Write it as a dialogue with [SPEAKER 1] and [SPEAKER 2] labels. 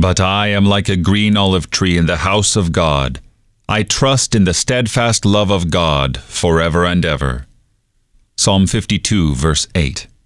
[SPEAKER 1] But I am like a green olive tree in the house of God. I trust in the steadfast love of God forever and ever. Psalm 52, verse 8.